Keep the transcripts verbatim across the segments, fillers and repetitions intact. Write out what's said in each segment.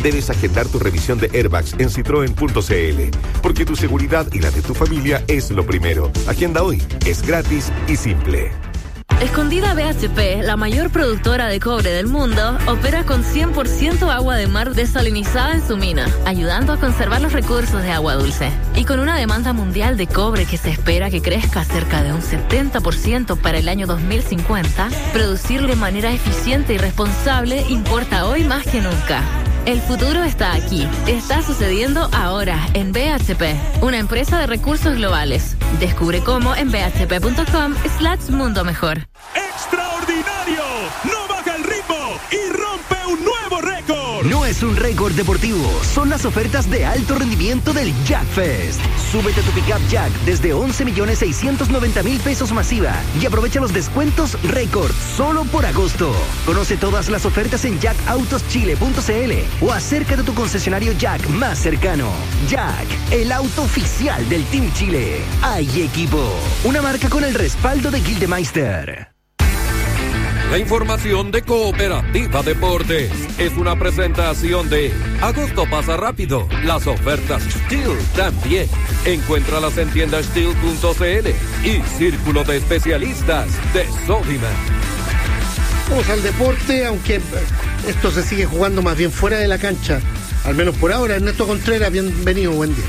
Debes agendar tu revisión de airbags en citroen punto c l, porque tu seguridad y la de tu familia es lo primero. Agenda hoy, es gratis y simple. Escondida B H P, la mayor productora de cobre del mundo, opera con cien por ciento agua de mar desalinizada en su mina, ayudando a conservar los recursos de agua dulce. Y con una demanda mundial de cobre que se espera que crezca cerca de un setenta por ciento para el año dos mil cincuenta, producir de manera eficiente y responsable importa hoy más que nunca. El futuro está aquí. Está sucediendo ahora en B H P, una empresa de recursos globales. Descubre cómo en bhp.com slash mundo mejor. ¡Extraordinario! ¡No baja el ritmo y rompe un nuevo récord! No es un récord deportivo, son las ofertas de alto rendimiento del Jack Fest. Súbete a tu pickup Jack desde once millones seiscientos noventa mil pesos masiva y aprovecha los descuentos récord solo por agosto. Conoce todas las ofertas en jack autos chile punto c l o acércate a tu concesionario Jack más cercano. Jack, el auto oficial del Team Chile. Hay equipo, una marca con el respaldo de Gildemeister. La información de Cooperativa Deportes es una presentación de Agosto pasa rápido. Las ofertas Steel también. Encuéntralas en tienda steel punto c l y Círculo de Especialistas de Sodimac. Vamos al deporte, aunque esto se sigue jugando más bien fuera de la cancha, al menos por ahora. Ernesto Contreras, bienvenido, buen día.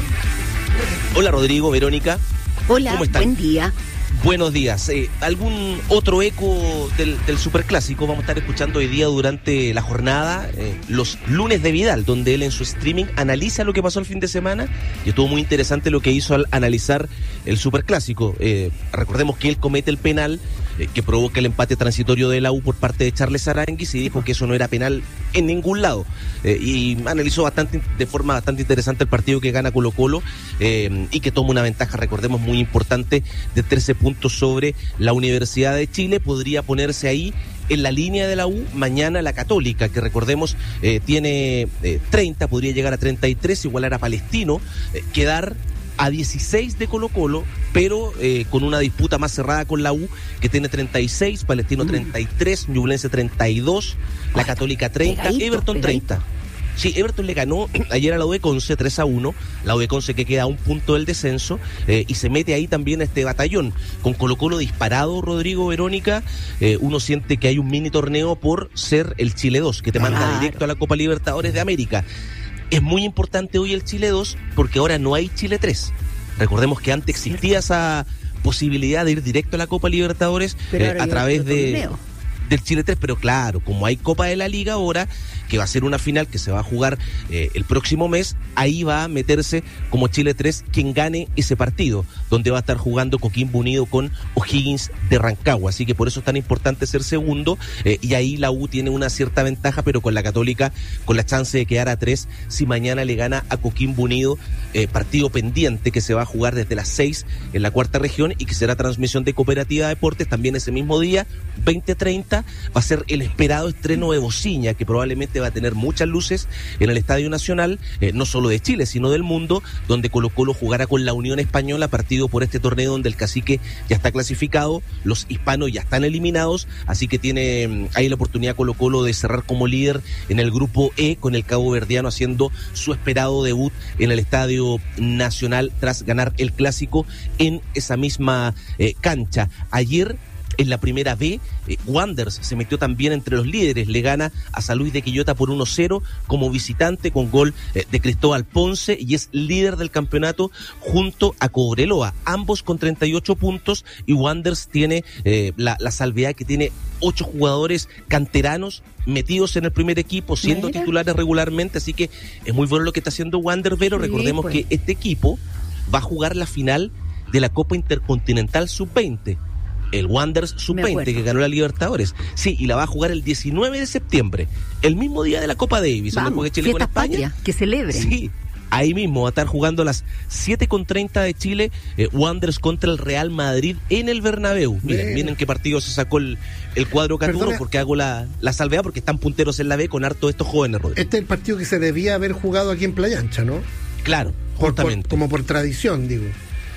Hola Rodrigo, Verónica. Hola, ¿cómo están? buen día. Buenos días. Eh, ¿Algún otro eco del, del Superclásico? Vamos a estar escuchando hoy día durante la jornada, eh, los lunes de Vidal, donde él en su streaming analiza lo que pasó el fin de semana, y estuvo muy interesante lo que hizo al analizar el Superclásico. Eh, recordemos que él comete el penal eh, que provoca el empate transitorio de la U por parte de Charles Aránguiz, y dijo que eso no era penal en ningún lado. Eh, y analizó bastante, de forma bastante interesante el partido que gana Colo Colo eh, y que toma una ventaja, recordemos, muy importante de trece puntos sobre la Universidad de Chile. Podría ponerse ahí en la línea de la U mañana la Católica, que recordemos eh, tiene eh, treinta, podría llegar a treinta y tres, igualar a Palestino, eh, quedar a dieciséis de Colo Colo, pero eh, con una disputa más cerrada con la U, que tiene treinta y seis, Palestino treinta y tres, Ñublense treinta y dos, la Católica treinta, pegadito, Everton treinta. Pegadito. Sí, Everton le ganó ayer a la U de Conce tres a uno, la U de Conce que queda a un punto del descenso, eh, y se mete ahí también este batallón, con Colo Colo disparado, Rodrigo, Verónica. Eh, uno siente que hay un mini torneo por ser el Chile dos, que te manda claro. directo a la Copa Libertadores de América. Es muy importante hoy el Chile dos, porque ahora no hay Chile tres. Recordemos que antes existía esa posibilidad de ir directo a la Copa Libertadores eh, a través de... del Chile tres, pero claro, como hay Copa de la Liga ahora, que va a ser una final que se va a jugar eh, el próximo mes, ahí va a meterse como Chile tres quien gane ese partido, donde va a estar jugando Coquimbo Unido con O'Higgins de Rancagua, así que por eso es tan importante ser segundo, eh, y ahí la U tiene una cierta ventaja, pero con la Católica con la chance de quedar a tres si mañana le gana a Coquimbo Unido, eh, partido pendiente que se va a jugar desde las seis en la cuarta región y que será transmisión de Cooperativa Deportes también ese mismo día, veinte treinta, va a ser el esperado estreno de Bociña, que probablemente va a tener muchas luces en el Estadio Nacional, eh, no solo de Chile, sino del mundo, donde Colo Colo jugará con la Unión Española, partido por este torneo donde el cacique ya está clasificado, los hispanos ya están eliminados, así que tiene ahí la oportunidad Colo Colo de cerrar como líder en el grupo E, con el Cabo Verdiano haciendo su esperado debut en el Estadio Nacional tras ganar el clásico en esa misma eh, cancha. Ayer, en la primera B, eh, Wanderers se metió también entre los líderes, le gana a San Luis de Quillota por uno cero como visitante con gol eh, de Cristóbal Ponce, y es líder del campeonato junto a Cobreloa, ambos con treinta y ocho puntos, y Wanderers tiene eh, la, la salvedad que tiene ocho jugadores canteranos metidos en el primer equipo, siendo Mira. titulares regularmente, así que es muy bueno lo que está haciendo Wanderers, pero sí, recordemos pues. que este equipo va a jugar la final de la Copa Intercontinental sub veinte. El Wanderers sub veinte que ganó la Libertadores. Sí, y la va a jugar el diecinueve de septiembre, el mismo día de la Copa Davis, donde juega Chile con España. Patria, que celebre. Sí, ahí mismo va a estar jugando a las siete con treinta de Chile, eh, Wanderers contra el Real Madrid en el Bernabéu. Miren, Bien. miren qué partido se sacó el, el cuadro Caturo, Perdona. porque hago la, la salvedad, porque están punteros en la B con harto de estos jóvenes, Rodrigo. Este es el partido que se debía haber jugado aquí en Playa Ancha, ¿no? Claro, por, justamente. Por, como por tradición, digo.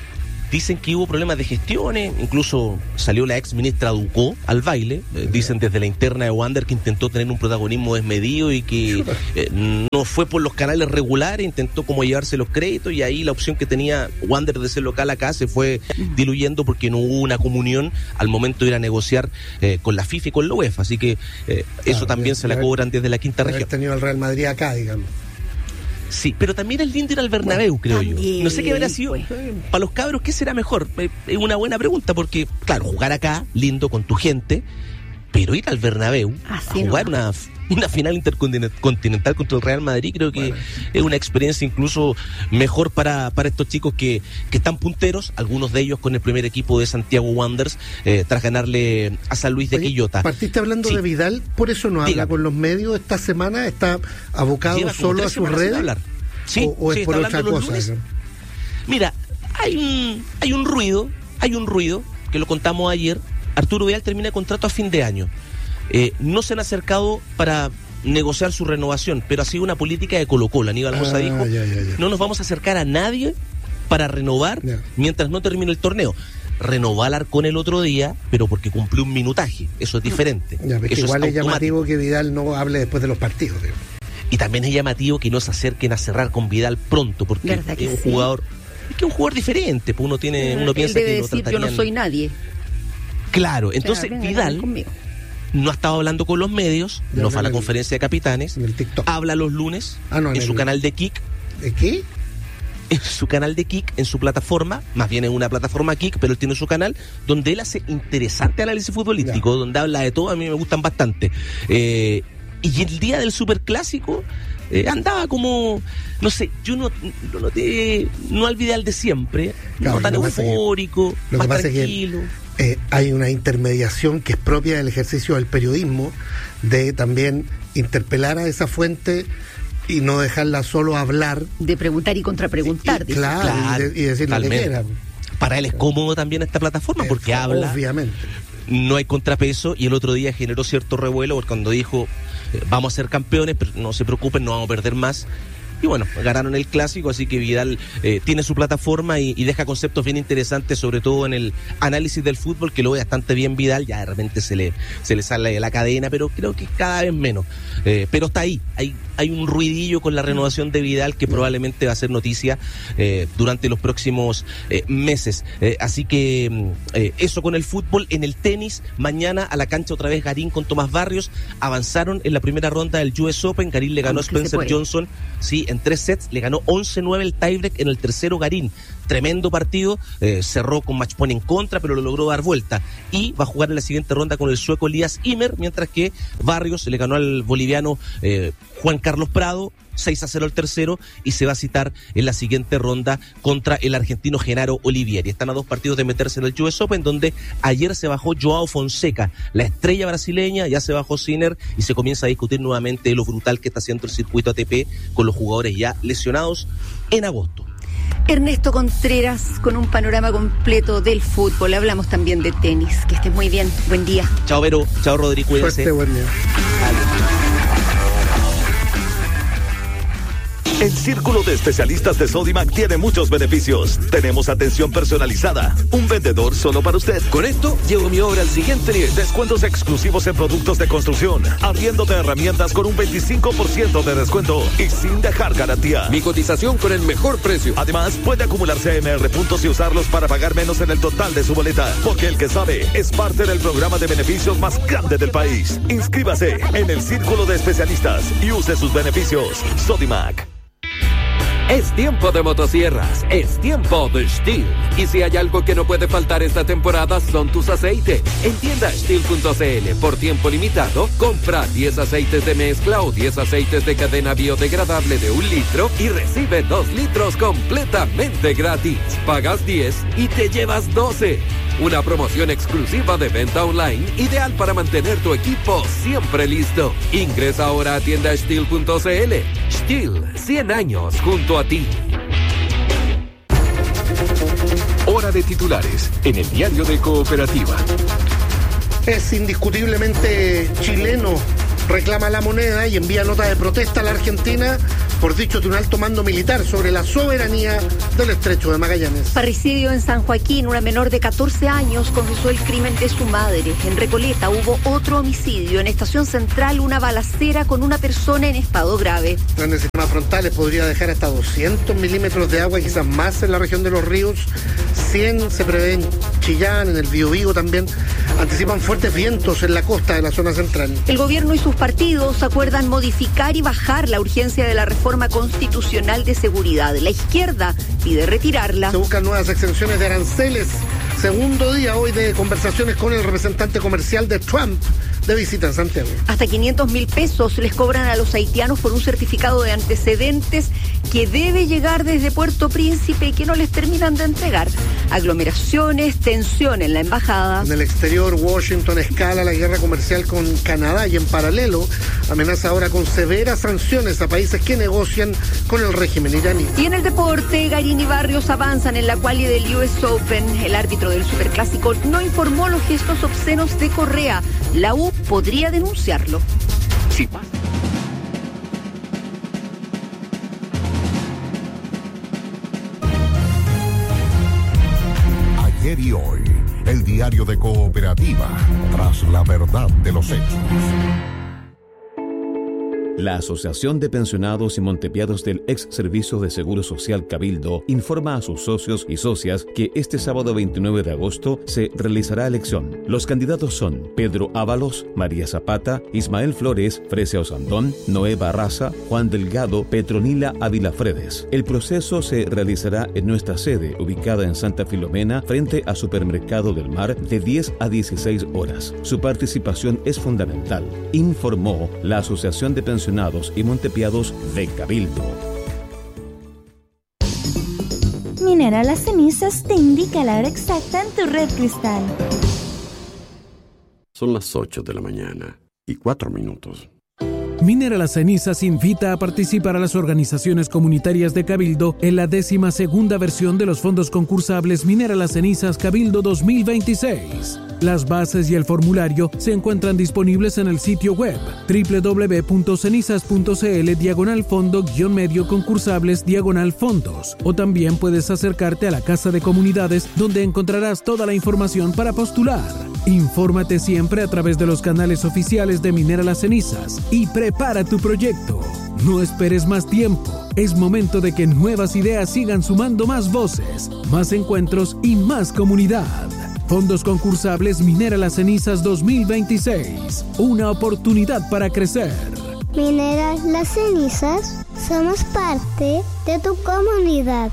dicen que hubo problemas de gestiones, incluso salió la ex ministra Ducó al baile, eh, dicen desde la interna de Wander que intentó tener un protagonismo desmedido y que eh, no fue por los canales regulares, intentó como llevarse los créditos y ahí la opción que tenía Wander de ser local acá se fue diluyendo porque no hubo una comunión al momento de ir a negociar eh, con la FIFA y con la UEFA, así que eh, claro, eso también bien, se la cobran desde la quinta región. Tenido el Real Madrid acá, digamos. Sí, pero también el lindo ir al Bernabéu, bueno, creo también, yo. No sé qué habrá sido. Pues. Para los cabros, ¿qué será mejor? Es una buena pregunta, porque, claro, jugar acá, lindo, con tu gente, pero ir al Bernabéu, Así a jugar no. una, una final intercontinental contra el Real Madrid, creo que bueno. es una experiencia incluso mejor para, para estos chicos que, que están punteros, algunos de ellos con el primer equipo de Santiago Wanderers, eh, tras ganarle a San Luis de Oye, Quillota. Partiste hablando sí. de Vidal, por eso no habla Dígame. con los medios esta semana, está abocado Lleva solo a sus redes. Sí, o, o es sí, por otra cosa. Lunes. Mira, hay un, hay un ruido, hay un ruido, que lo contamos ayer. Arturo Vidal termina contrato a fin de año. Eh, no se han acercado para negociar su renovación, pero ha sido una política de Colo-Colo. Aníbal Mosa ah, dijo, ya, ya, ya. no nos vamos a acercar a nadie para renovar ya. mientras no termine el torneo. Renovó al Arcón el otro día, pero porque cumplió un minutaje. Eso es diferente. Ya, Eso igual es, es llamativo que Vidal no hable después de los partidos. Digo. Y también es llamativo que no se acerquen a cerrar con Vidal pronto, porque es que un sí? jugador, es que es un jugador diferente, pues uno tiene, uno Él piensa debe que lo decir, tratarían... yo no soy nadie. Claro, entonces Claro, Vidal no ha estado hablando con los medios, Ya no fue a la el, conferencia de capitanes, en el TikTok. habla los lunes ah, no, en, en el, su canal de Kik. ¿De qué? En su canal de Kik, en su plataforma, más bien en una plataforma Kik, pero él tiene su canal, donde él hace interesante análisis futbolístico, ya. donde habla de todo, a mí me gustan bastante. Eh, y el día del superclásico eh, andaba como, no sé, yo no lo noté, no al Vidal de siempre, claro, no tan eufórico, que, más pasa tranquilo. Es que, eh, hay una intermediación que es propia del ejercicio del periodismo, de también interpelar a esa fuente y no dejarla solo hablar. De preguntar y contrapreguntar. Y, claro, claro, y, de, y decir lo que quiera. Para él es cómodo también esta plataforma, porque eh, habla, obviamente. No hay contrapeso, y el otro día generó cierto revuelo porque cuando dijo, eh, vamos a ser campeones, pero no se preocupen, no vamos a perder más. Y bueno, ganaron el clásico, así que Vidal eh, tiene su plataforma y, y deja conceptos bien interesantes, sobre todo en el análisis del fútbol, que lo ve bastante bien Vidal, ya de repente se le, se le sale de la cadena, pero creo que cada vez menos. Eh, pero está ahí, hay, hay un ruidillo con la renovación de Vidal que probablemente va a ser noticia eh, durante los próximos eh, meses. Eh, así que eh, eso con el fútbol. En el tenis, mañana a la cancha otra vez Garín con Tomás Barrios, avanzaron en la primera ronda del U S Open. Garín le ganó a Spencer Johnson, sí, en tres sets, le ganó once nueve el tiebreak en el tercero Garín. Tremendo partido, eh, cerró con match point en contra, pero lo logró dar vuelta. Y va a jugar en la siguiente ronda con el sueco Elias Ymer, mientras que Barrios le ganó al boliviano eh, Juan Carlos Prado, seis a cero el tercero, y se va a citar en la siguiente ronda contra el argentino Genaro Olivieri. Están a dos partidos de meterse en el U S Open, donde ayer se bajó Joao Fonseca, la estrella brasileña, ya se bajó Sinner, y se comienza a discutir nuevamente lo brutal que está haciendo el circuito A T P con los jugadores ya lesionados en agosto. Ernesto Contreras con un panorama completo del fútbol. Hablamos también de tenis. Que estés muy bien. Buen día. Chao, Vero. Chao, Rodrigo. Cuídense. Suerte, buen día. El Círculo de Especialistas de Sodimac tiene muchos beneficios. Tenemos atención personalizada, un vendedor solo para usted. Con esto, llevo mi obra al siguiente nivel. Descuentos exclusivos en productos de construcción, arriendo de herramientas con un veinticinco por ciento de descuento y sin dejar garantía. Mi cotización con el mejor precio. Además, puede acumular C M R puntos y usarlos para pagar menos en el total de su boleta. Porque el que sabe es parte del programa de beneficios más grande del país. Inscríbase en el Círculo de Especialistas y use sus beneficios. Sodimac. Es tiempo de motosierras, es tiempo de Stihl. Y si hay algo que no puede faltar esta temporada son tus aceites. En tienda Stihl punto c l, por tiempo limitado, compra diez aceites de mezcla o diez aceites de cadena biodegradable de un litro y recibe dos litros completamente gratis. Pagas diez y te llevas doce. Una promoción exclusiva de venta online, ideal para mantener tu equipo siempre listo. Ingresa ahora a tienda Stihl punto c l. Stihl, cien años junto a ti. Hora de titulares en el diario de Cooperativa. Es indiscutiblemente chileno. Reclama la moneda y envía nota de protesta a la Argentina por dicho de un alto mando militar sobre la soberanía del Estrecho de Magallanes. Parricidio en San Joaquín. Una menor de catorce años confesó el crimen de su madre. En Recoleta hubo otro homicidio. En Estación Central, una balacera con una persona en estado grave. Grandes sistemas frontales podría dejar hasta doscientos milímetros de agua, quizás más en la región de los ríos. cien se prevé en Chillán, en el Biobío también. Anticipan fuertes vientos en la costa de la zona central. El gobierno y sus partidos acuerdan modificar y bajar la urgencia de la reforma constitucional de seguridad. La izquierda pide retirarla. Se buscan nuevas exenciones de aranceles. Segundo día hoy de conversaciones con el representante comercial de Trump de visita en Santiago. Hasta quinientos mil pesos les cobran a los haitianos por un certificado de antecedentes que debe llegar desde Puerto Príncipe y que no les terminan de entregar. Aglomeraciones, tensión en la embajada. En el exterior, Washington escala la guerra comercial con Canadá y en paralelo amenaza ahora con severas sanciones a países que negocian con el régimen iraní. Y en el deporte, Garín y Barrios avanzan en la quali del U S Open. El árbitro del Superclásico no informó los gestos obscenos de Correa. La U podría denunciarlo. Sí. Ayer y hoy, el diario de Cooperativa, tras la verdad de los hechos. La Asociación de Pensionados y Montepiados del Ex Servicio de Seguro Social Cabildo informa a sus socios y socias que este sábado veintinueve de agosto se realizará elección. Los candidatos son Pedro Ábalos, María Zapata, Ismael Flores, Fresia Osandón, Noé Barraza, Juan Delgado, Petronila Ávila Fredes. El proceso se realizará en nuestra sede, ubicada en Santa Filomena, frente a Supermercado del Mar, de diez a dieciséis horas. Su participación es fundamental, informó la Asociación de Pensionados y Montepiados de Cabildo. Minera Las Cenizas te indica la hora exacta en tu red Cristal. Son las ocho de la mañana y cuatro minutos. Minera Las Cenizas invita a participar a las organizaciones comunitarias de Cabildo en la décima segunda versión de los fondos concursables Minera Las Cenizas Cabildo dos mil veintiséis. Las bases y el formulario se encuentran disponibles en el sitio web doble u doble u doble u punto cenizas punto c l diagonal fondo guión medio concursables diagonal fondos, o también puedes acercarte a la Casa de Comunidades, donde encontrarás toda la información para postular. Infórmate siempre a través de los canales oficiales de Minera Las Cenizas y prepara tu proyecto. No esperes más tiempo. Es momento de que nuevas ideas sigan sumando más voces, más encuentros y más comunidad. Fondos concursables Minera Las Cenizas dos mil veintiséis. Una oportunidad para crecer. Minera Las Cenizas, somos parte de tu comunidad.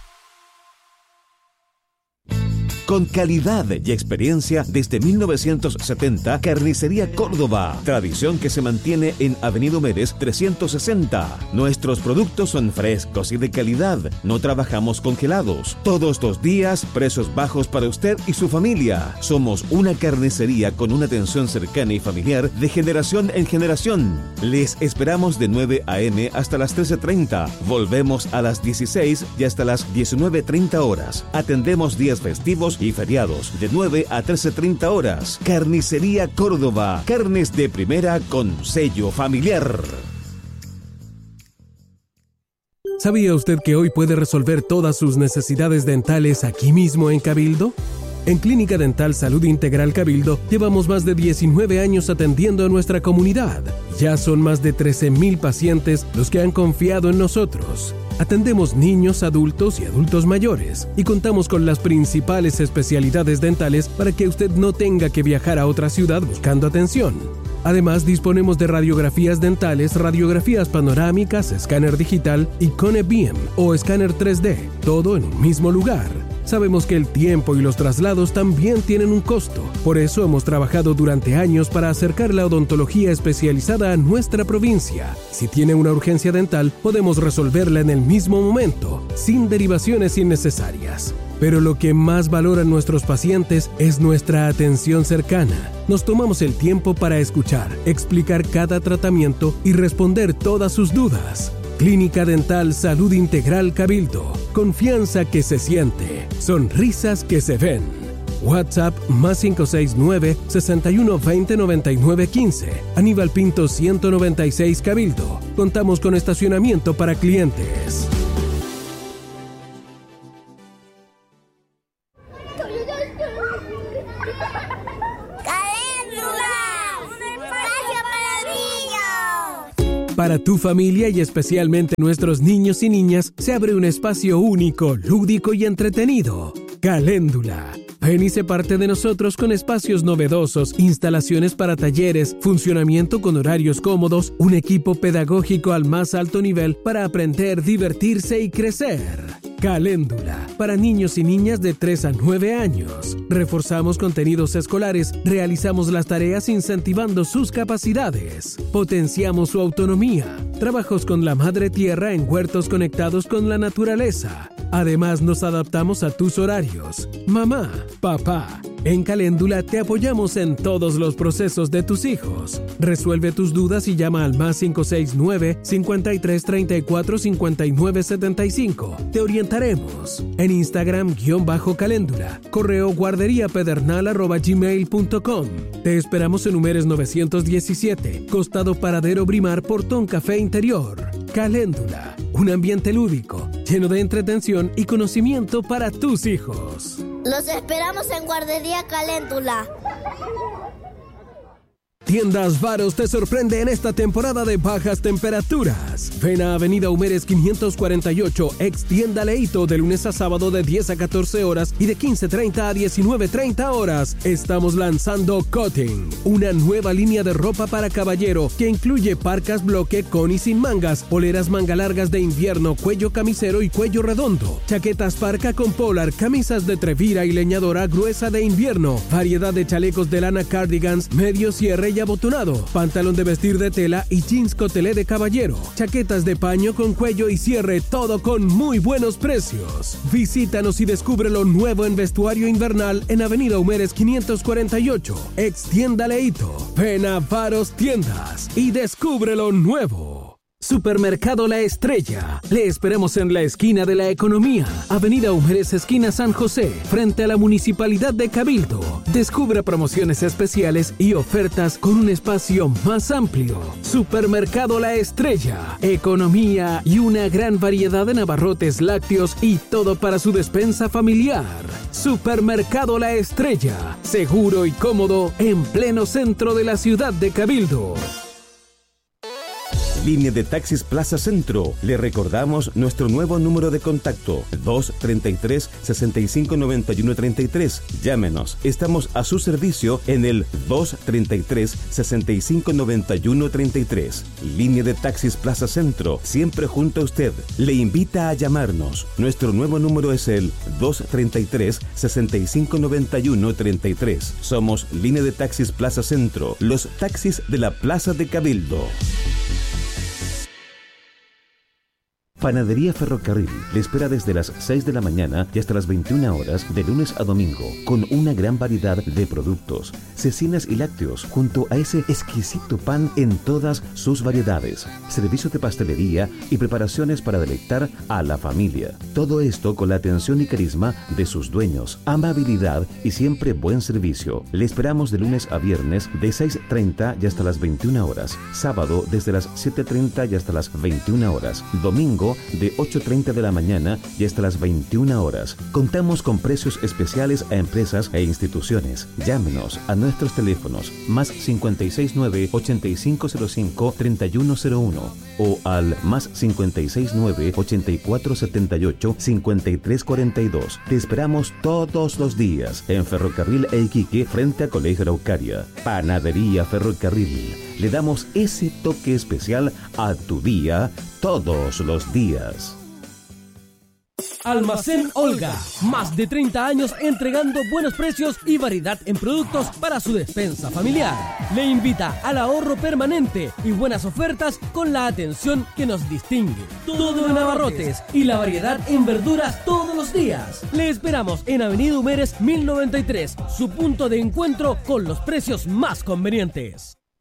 Con calidad y experiencia desde mil novecientos setenta, Carnicería Córdoba. Tradición que se mantiene en Avenida Humérez trescientos sesenta. Nuestros productos son frescos y de calidad. No trabajamos congelados. Todos los días, precios bajos para usted y su familia. Somos una carnicería con una atención cercana y familiar de generación en generación. Les esperamos de nueve a eme hasta las trece treinta. Volvemos a las dieciséis y hasta las diecinueve treinta horas. Atendemos días festivos y feriados de nueve a trece treinta horas. Carnicería Córdoba. Carnes de primera con sello familiar. ¿Sabía usted que hoy puede resolver todas sus necesidades dentales aquí mismo en Cabildo? En Clínica Dental Salud Integral Cabildo llevamos más de diecinueve años atendiendo a nuestra comunidad. Ya son más de trece mil pacientes los que han confiado en nosotros. Atendemos niños, adultos y adultos mayores y contamos con las principales especialidades dentales para que usted no tenga que viajar a otra ciudad buscando atención. Además, disponemos de radiografías dentales, radiografías panorámicas, escáner digital y Cone B I M o escáner tres D, todo en un mismo lugar. Sabemos que el tiempo y los traslados también tienen un costo. Por eso hemos trabajado durante años para acercar la odontología especializada a nuestra provincia. Si tiene una urgencia dental, podemos resolverla en el mismo momento, sin derivaciones innecesarias. Pero lo que más valoran nuestros pacientes es nuestra atención cercana. Nos tomamos el tiempo para escuchar, explicar cada tratamiento y responder todas sus dudas. Clínica Dental Salud Integral Cabildo. Confianza que se siente. Sonrisas que se ven. WhatsApp más cinco seis nueve, seis uno dos cero, nueve nueve uno cinco. Aníbal Pinto ciento noventa y seis Cabildo. Contamos con estacionamiento para clientes. Para tu familia y especialmente nuestros niños y niñas, se abre un espacio único, lúdico y entretenido. Caléndula. Ven y sé parte de nosotros con espacios novedosos, instalaciones para talleres, funcionamiento con horarios cómodos, un equipo pedagógico al más alto nivel para aprender, divertirse y crecer. Caléndula, para niños y niñas de tres a nueve años. Reforzamos contenidos escolares, realizamos las tareas incentivando sus capacidades, potenciamos su autonomía, trabajos con la madre tierra en huertos conectados con la naturaleza. Además, nos adaptamos a tus horarios. Mamá, papá, en Caléndula te apoyamos en todos los procesos de tus hijos. Resuelve tus dudas y llama al más cinco seis nueve, cinco tres tres cuatro, cinco nueve siete cinco. Te orientaremos. En Instagram, guión bajo Caléndula. Correo guarderiapedernal arroba gmail punto com. Te esperamos en Números novecientos diecisiete, Costado Paradero Brimar, Portón Café Interior. Caléndula, un ambiente lúdico, lleno de entretención y conocimiento para tus hijos. Los esperamos en Guardería Caléndula. Tiendas Varos te sorprende en esta temporada de bajas temperaturas. Ven a Avenida Humeres quinientos cuarenta y ocho, ex Tienda Leito, de lunes a sábado de diez a catorce horas y de quince treinta a diecinueve treinta horas. Estamos lanzando Cutting, una nueva línea de ropa para caballero que incluye parcas bloque con y sin mangas, poleras manga largas de invierno, cuello camisero y cuello redondo, chaquetas parca con polar, camisas de trevira y leñadora gruesa de invierno, variedad de chalecos de lana, cardigans, medio cierre y abotonado, pantalón de vestir de tela y jeans cotelé de caballero, chaquetas de paño con cuello y cierre, todo con muy buenos precios. Visítanos y descubre lo nuevo en vestuario invernal en Avenida Humeres quinientos cuarenta y ocho, ex Tienda Leito. Ven a Varos Tiendas y descubre lo nuevo. Supermercado La Estrella. Le esperamos en la esquina de la Economía, Avenida Humeres, esquina San José, frente a la Municipalidad de Cabildo. Descubra promociones especiales y ofertas con un espacio más amplio. Supermercado La Estrella. Economía y una gran variedad de abarrotes lácteos y todo para su despensa familiar. Supermercado La Estrella. Seguro y cómodo en pleno centro de la ciudad de Cabildo. Línea de Taxis Plaza Centro. Le recordamos nuestro nuevo número de contacto: dos treinta y tres, sesenta y cinco noventa y uno treinta y tres. Llámenos. Estamos a su servicio en el dos treinta y tres, sesenta y cinco noventa y uno treinta y tres. Línea de Taxis Plaza Centro, siempre junto a usted. Le invita a llamarnos. Nuestro nuevo número es el dos treinta y tres, sesenta y cinco noventa y uno treinta y tres. Somos Línea de Taxis Plaza Centro, los taxis de la Plaza de Cabildo. Panadería Ferrocarril le espera desde las seis de la mañana y hasta las veintiuna horas de lunes a domingo, con una gran variedad de productos, cecinas y lácteos, junto a ese exquisito pan en todas sus variedades, servicio de pastelería y preparaciones para deleitar a la familia. Todo esto con la atención y carisma de sus dueños, amabilidad y siempre buen servicio. Le esperamos de lunes a viernes de seis treinta y hasta las veintiuna horas, sábado desde las siete treinta y hasta las veintiuna horas, domingo de ocho treinta de la mañana y hasta las veintiuna horas. Contamos con precios especiales a empresas e instituciones. Llámenos a nuestros teléfonos más cincuenta y seis nueve, ochenta y cinco cero cinco, treinta y uno cero uno o al más cincuenta y seis nueve, ochenta y cuatro setenta y ocho, cincuenta y tres cuarenta y dos. Te esperamos todos los días en Ferrocarril e Iquique, frente a Colegio Araucaria. Panadería Ferrocarril. Le damos ese toque especial a tu día todos los días. Almacén Olga, más de treinta años entregando buenos precios y variedad en productos para su despensa familiar. Le invita al ahorro permanente y buenas ofertas con la atención que nos distingue. Todo en abarrotes y la variedad en verduras todos los días. Le esperamos en Avenida Humeres mil noventa y tres, su punto de encuentro con los precios más convenientes.